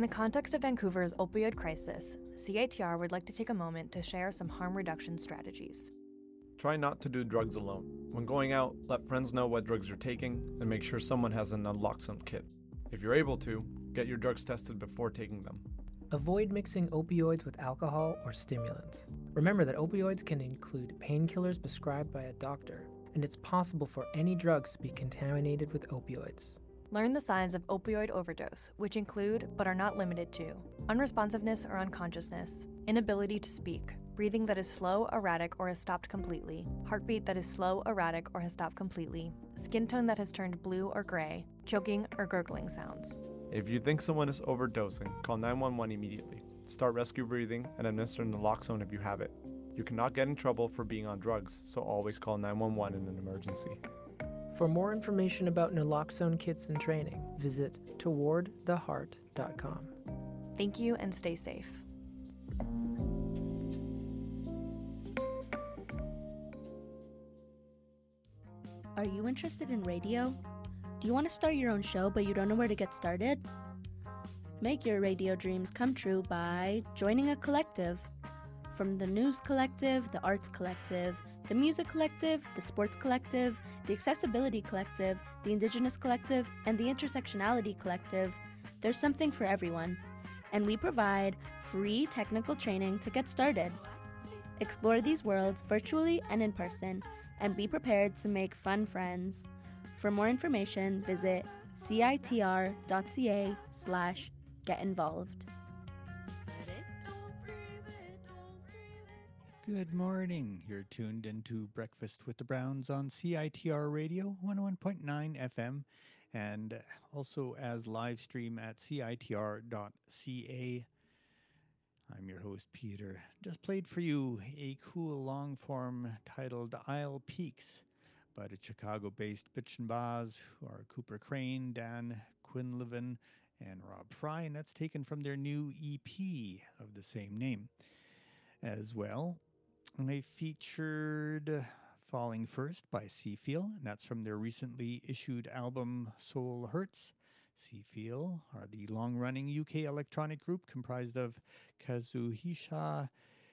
the context of Vancouver's opioid crisis, CITR would like to take a moment to share some harm reduction strategies. Try not to do drugs alone. When going out, let friends know what drugs you're taking and make sure someone has a naloxone kit. If you're able to, get your drugs tested before taking them. Avoid mixing opioids with alcohol or stimulants. Remember that opioids can include painkillers prescribed by a doctor, and it's possible for any drugs to be contaminated with opioids. Learn the signs of opioid overdose, which include, but are not limited to, unresponsiveness or unconsciousness, inability to speak, breathing that is slow, erratic, or has stopped completely, heartbeat that is slow, erratic, or has stopped completely, skin tone that has turned blue or gray, choking or gurgling sounds. If you think someone is overdosing, call 911 immediately. Start rescue breathing and administer naloxone if you have it. You cannot get in trouble for being on drugs, so always call 911 in an emergency. For more information about naloxone kits and training, visit towardtheheart.com. Thank you and stay safe. Are you interested in radio? Do you want to start your own show but you don't know where to get started? Make your radio dreams come true by joining a collective. From the News Collective, the Arts Collective, the Music Collective, the Sports Collective, the Accessibility Collective, the Indigenous Collective, and the Intersectionality Collective, there's something for everyone. And we provide free technical training to get started. Explore these worlds virtually and in person, and be prepared to make fun friends. For more information, visit citr.ca/getinvolved. Good morning. You're tuned into Breakfast with the Browns on CITR Radio 101.9 FM and also as live stream at citr.ca. I'm your host, Peter. Just played for you a cool long form titled Isle Peaks by the Chicago-based Bitch and Baz, who are Cooper Crane, Dan Quinlivan, and Rob Fry, and that's taken from their new EP of the same name. As well, I featured Falling First by Seafeel, and that's from their recently issued album Soul Hurts. Seafeel are the long-running UK electronic group comprised of Kazuhisha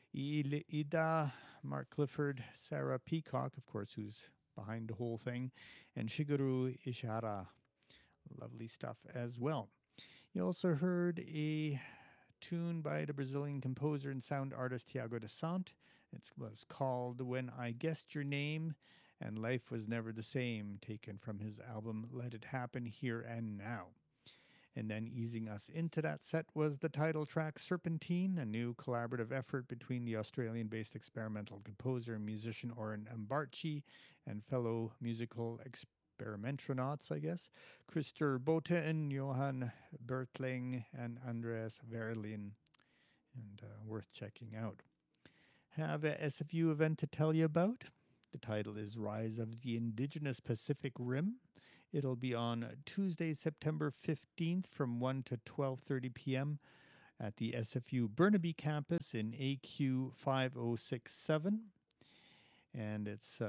Ida, Mark Clifford, Sarah Peacock, of course, who's behind the whole thing, and Shigeru Ishihara. Lovely stuff as well. You also heard a tune by the Brazilian composer and sound artist Tiago de Sant. It was called When I Guessed Your Name, and Life Was Never the Same, taken from his album Let It Happen Here and Now. And then easing us into that set was the title track Serpentine, a new collaborative effort between the Australian-based experimental composer and musician Oren Ambarchi and fellow musical experimentronauts, I guess, Christer Bote and Johan Bertling and Andreas Verlin, and worth checking out. Have a SFU event to tell you about. The title is Rise of the Indigenous Pacific Rim. It'll be on Tuesday, September 15th from 1 to 12:30 p.m. at the SFU Burnaby campus in AQ 5067. And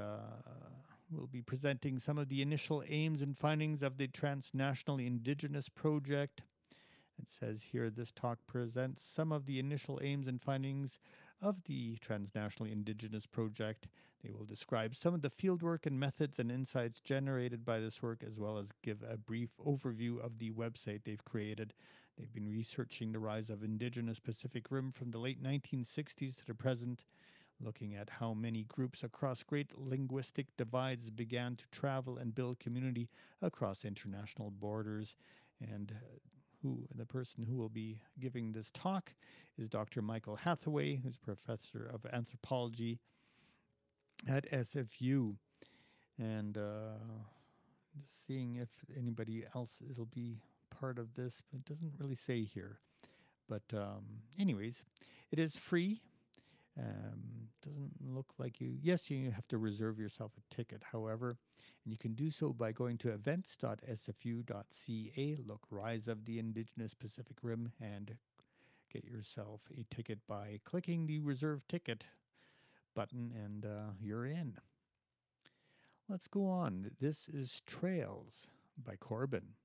we'll be presenting some of the initial aims and findings of the Transnational Indigenous Project. It says here, this talk presents some of the initial aims and findings of the Transnational Indigenous Project. They will describe some of the fieldwork and methods and insights generated by this work, as well as give a brief overview of the website they've created. They've been researching the rise of Indigenous Pacific Rim from the late 1960s to the present, looking at how many groups across great linguistic divides began to travel and build community across international borders. And the person who will be giving this talk is Dr. Michael Hathaway, who's professor of anthropology at SFU. And just seeing if anybody else will be part of this, but it doesn't really say here. But anyways, it is free. Doesn't look like you have to reserve yourself a ticket, however, and you can do so by going to events.sfu.ca, look Rise of the Indigenous Pacific Rim, and get yourself a ticket by clicking the reserve ticket button, and you're in. Let's go on. This is Trails by Corbin.